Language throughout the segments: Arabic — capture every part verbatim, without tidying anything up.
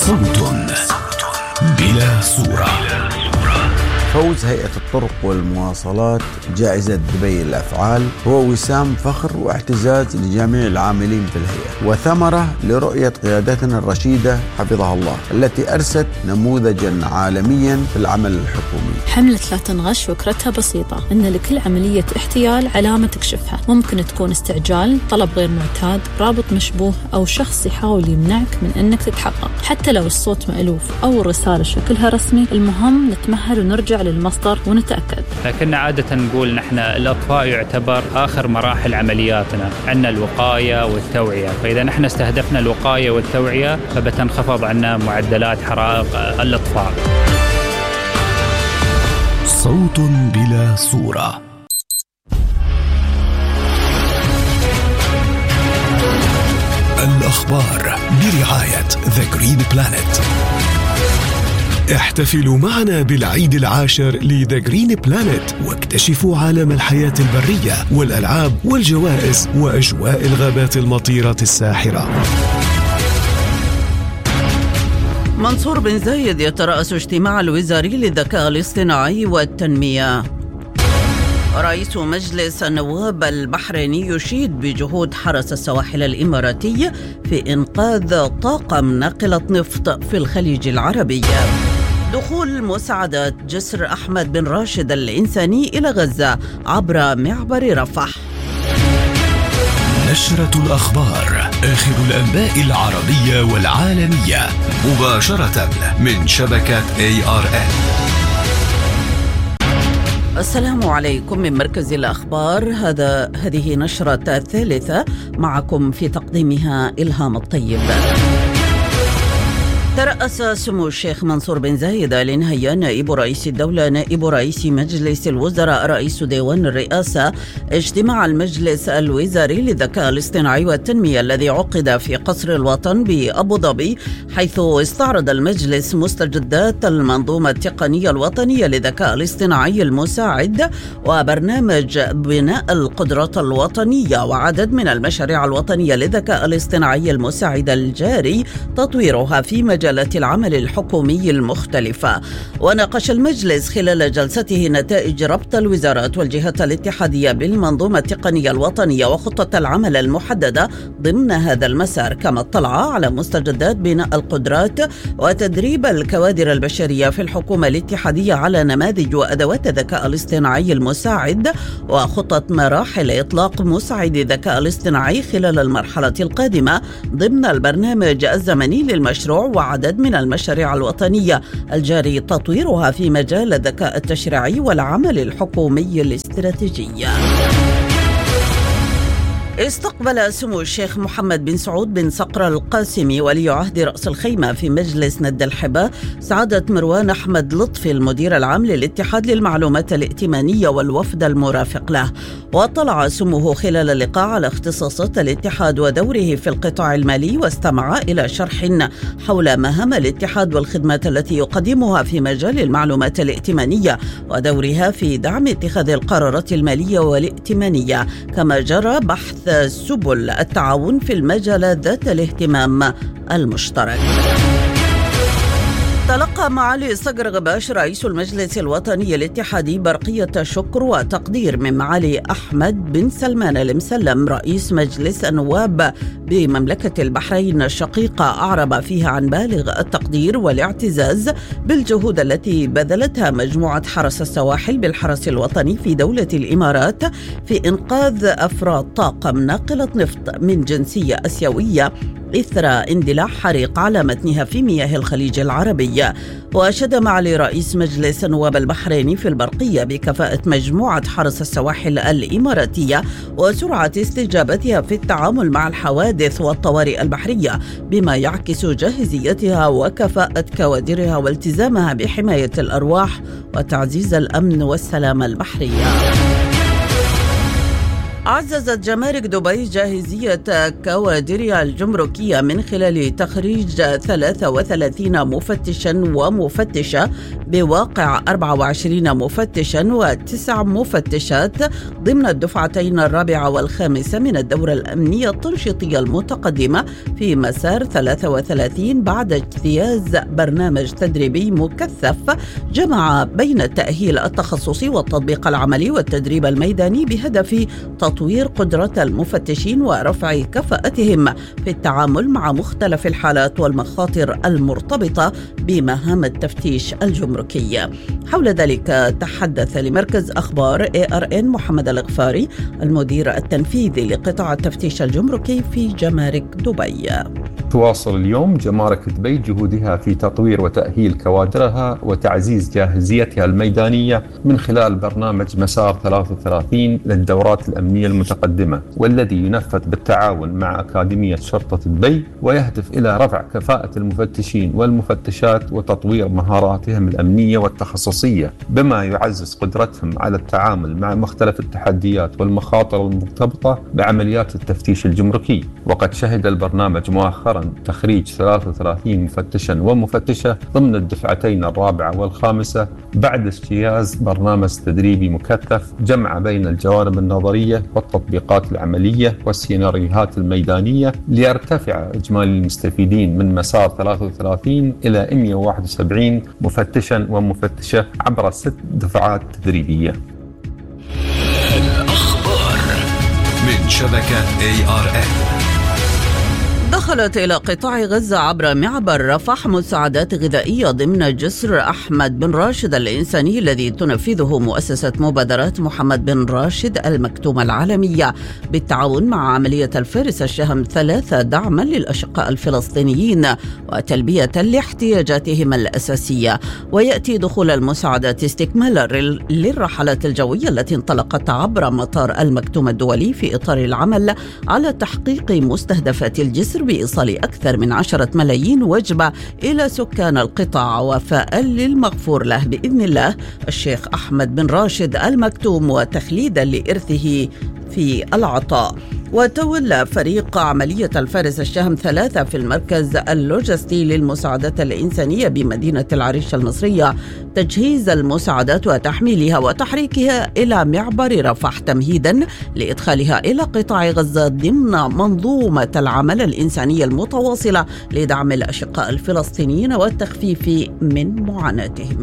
صوت بلا صورة. فوز هيئة الطرق والمواصلات جائزة دبي الأفعال هو وسام فخر واعتزاز لجميع العاملين في الهيئة، وثمرة لرؤية قيادتنا الرشيدة حفظها الله التي أرست نموذجا عالميا في العمل الحكومي. حملة لا تنغش فكرتها بسيطة، أن لكل عملية احتيال علامة تكشفها. ممكن تكون استعجال، طلب غير معتاد، رابط مشبوه، أو شخص يحاول يمنعك من أنك تتحقق. حتى لو الصوت مألوف أو الرسالة شكلها رسمي، المهم نتمهل ونرجع للمصدر ونتأكد. لكن عادة نقول نحن الإطفاء يعتبر آخر مراحل عملياتنا، عندنا الوقاية والتوعية، فإذا نحن استهدفنا الوقاية والتوعية فبتنخفض عنا معدلات حرائق الإطفاء. صوت بلا صورة. الأخبار برعاية The Green Planet. احتفلوا معنا بالعيد العاشر لذا جرين بلانت واكتشفوا عالم الحياة البرية والألعاب والجوائز وأجواء الغابات المطيرة الساحرة. منصور بن زايد يترأس اجتماع الوزاري للذكاء الاصطناعي والتنمية. رئيس مجلس النواب البحريني يشيد بجهود حرس السواحل الإماراتي في إنقاذ طاقم ناقلة نفط في الخليج العربي. دخول مساعدات جسر أحمد بن راشد الإنساني إلى غزة عبر معبر رفح. نشرة الأخبار، آخر الأنباء العربية والعالمية مباشرة من شبكة إيه آر إن. السلام عليكم من مركز الأخبار. هذا هذه نشرة الثالثة، معكم في تقديمها إلهام الطيب. ترأس سمو الشيخ منصور بن زايد آل نهيان نائب رئيس الدولة نائب رئيس مجلس الوزراء رئيس ديوان الرئاسة اجتماع المجلس الوزاري للذكاء الاصطناعي والتنمية الذي عقد في قصر الوطن بأبو ظبي، حيث استعرض المجلس مستجدات المنظومة التقنية الوطنية للذكاء الاصطناعي المساعد وبرنامج بناء القدرات الوطنية وعدد من المشاريع الوطنية للذكاء الاصطناعي المساعد الجاري تطويرها في مجال العمل الحكومي المختلفة. وناقش المجلس خلال جلسته نتائج ربط الوزارات والجهات الاتحادية بالمنظومة التقنية الوطنية وخطة العمل المحددة ضمن هذا المسار، كما اطلع على مستجدات بناء القدرات وتدريب الكوادر البشرية في الحكومة الاتحادية على نماذج وأدوات الذكاء الاصطناعي المساعد وخطة مراحل إطلاق مساعد الذكاء الاصطناعي خلال المرحلة القادمة ضمن البرنامج الزمني للمشروع وعدد من المشاريع الوطنية الجاري تطويرها في مجال الذكاء التشريعي والعمل الحكومي الاستراتيجي. استقبل سمو الشيخ محمد بن سعود بن صقر القاسمي ولي عهد رأس الخيمة في مجلس ند الحبة سعادة مروان أحمد لطفي المدير العام للاتحاد للمعلومات الائتمانية والوفد المرافق له. وطلع سموه خلال اللقاء على اختصاصات الاتحاد ودوره في القطاع المالي، واستمع إلى شرح حول مهام الاتحاد والخدمات التي يقدمها في مجال المعلومات الائتمانية ودورها في دعم اتخاذ القرارات المالية والائتمانية، كما جرى بحث سبل التعاون في المجالات ذات الاهتمام المشترك. تلقى معالي صقر غباش رئيس المجلس الوطني الاتحادي برقية شكر وتقدير من معالي أحمد بن سلمان المسلم رئيس مجلس النواب بمملكة البحرين الشقيقة، أعرب فيها عن بالغ التقدير والاعتزاز بالجهود التي بذلتها مجموعة حرس السواحل بالحرس الوطني في دولة الإمارات في إنقاذ أفراد طاقم ناقلة نفط من جنسية أسيوية إثر اندلاع حريق على متنها في مياه الخليج العربي. وأشاد معالي رئيس مجلس النواب البحريني في البرقية بكفاءة مجموعة حرس السواحل الإماراتية وسرعة استجابتها في التعامل مع الحوادث والطوارئ البحرية، بما يعكس جاهزيتها وكفاءة كوادرها والتزامها بحماية الأرواح وتعزيز الأمن والسلامة البحرية. عززت جمارك دبي جاهزية كوادرها الجمركية من خلال تخريج ثلاثة وثلاثين مفتشا ومفتشة بواقع أربعة وعشرين مفتشا وتسع مفتشات ضمن الدفعتين الرابعة والخامسة من الدورة الأمنية التنشيطية المتقدمة في مسار ثلاثة وثلاثين بعد اجتياز برنامج تدريبي مكثف جمع بين التأهيل التخصصي والتطبيق العملي والتدريب الميداني بهدف تطوير قدرة المفتشين ورفع كفاءتهم في التعامل مع مختلف الحالات والمخاطر المرتبطة بمهام التفتيش الجمركي. حول ذلك تحدث لمركز أخبار إيه آر إن محمد الغفاري المدير التنفيذي لقطاع التفتيش الجمركي في جمارك دبي. تواصل اليوم جمارك دبي جهودها في تطوير وتأهيل كوادرها وتعزيز جاهزيتها الميدانية من خلال برنامج مسار ثلاثة وثلاثين للدورات الأمنية المتقدمة، والذي ينفذ بالتعاون مع أكاديمية شرطة دبي، ويهدف إلى رفع كفاءة المفتشين والمفتشات وتطوير مهاراتهم الأمنية والتخصصية، بما يعزز قدرتهم على التعامل مع مختلف التحديات والمخاطر المرتبطة بعمليات التفتيش الجمركي. وقد شهد البرنامج مؤخرا تخريج ثلاثة وثلاثين مفتشا ومفتشة ضمن الدفعتين الرابعة والخامسة بعد اجتياز برنامج تدريبي مكثف جمع بين الجوانب النظرية والتطبيقات العملية والسيناريوهات الميدانية، ليرتفع إجمالي المستفيدين من مسار ثلاثة وثلاثين إلى مئة وواحد وسبعين مفتشا ومفتشة عبر ست دفعات تدريبية. الأخبار من شبكة إيه آر إن. دخلت إلى قطاع غزة عبر معبر رفح مساعدات غذائية ضمن جسر أحمد بن راشد الإنساني الذي تنفذه مؤسسة مبادرات محمد بن راشد المكتومة العالمية بالتعاون مع عملية الفارس الشهم ثلاثة دعما للأشقاء الفلسطينيين وتلبية لاحتياجاتهم الأساسية. ويأتي دخول المساعدات استكمالا للرحلات الجوية التي انطلقت عبر مطار المكتوم الدولي في إطار العمل على تحقيق مستهدفات الجسر بإيصال أكثر من عشرة ملايين وجبة إلى سكان القطاع وفاء للمغفور له بإذن الله الشيخ أحمد بن راشد المكتوم وتخليدا لإرثه في العطاء. وتولى فريق عملية الفارس الشهم ثلاثة في المركز اللوجستي للمساعدات الإنسانية بمدينة العريش المصرية تجهيز المساعدات وتحميلها وتحريكها إلى معبر رفح تمهيدا لإدخالها إلى قطاع غزة ضمن منظومة العمل الإنسانية المتواصلة لدعم الأشقاء الفلسطينيين والتخفيف من معاناتهم.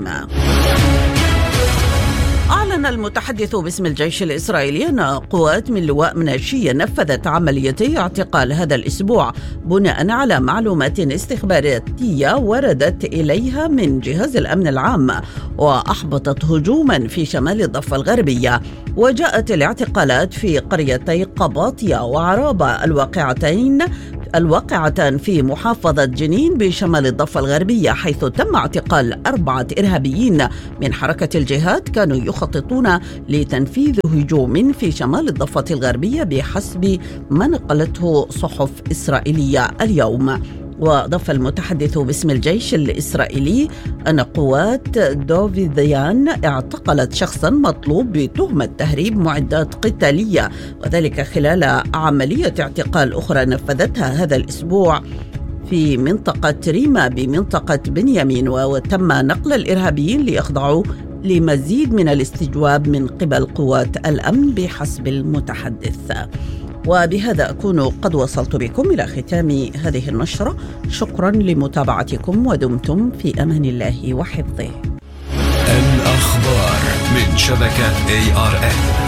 أعلن المتحدث باسم الجيش الإسرائيلي أن قوات من لواء مناشية نفذت عمليتي اعتقال هذا الأسبوع بناء على معلومات استخباراتية وردت إليها من جهاز الأمن العام، وأحبطت هجوما في شمال الضفة الغربية. وجاءت الاعتقالات في قريتي قباطية وعرابة الواقعتين الواقعة في محافظة جنين بشمال الضفة الغربية، حيث تم اعتقال أربعة إرهابيين من حركة الجهاد كانوا يخططون لتنفيذ هجوم في شمال الضفة الغربية بحسب ما نقلته صحف إسرائيلية اليوم. وأضاف المتحدث باسم الجيش الإسرائيلي أن قوات دوفيديان اعتقلت شخصا مطلوب بتهمة تهريب معدات قتالية، وذلك خلال عملية اعتقال أخرى نفذتها هذا الأسبوع في منطقة ريما بمنطقة بنيامين، وتم نقل الإرهابيين ليخضعوا لمزيد من الاستجواب من قبل قوات الأمن بحسب المتحدث. وبهذا أكون قد وصلت بكم إلى ختام هذه النشرة. شكرا لمتابعتكم ودمتم في أمان الله وحفظه. الأخبار من شبكة إيه آر إن.